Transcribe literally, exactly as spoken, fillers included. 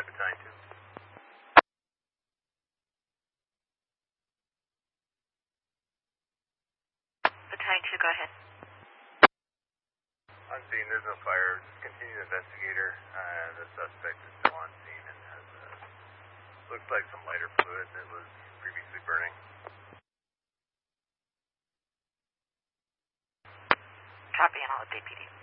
five, Battalion two. Battalion two, go ahead. On scene, there's no fire. Continue the investigator. Uh, the suspect is still on scene and has, uh, looks like some lighter fluid that was previously burning. Copy, and I'll update P D.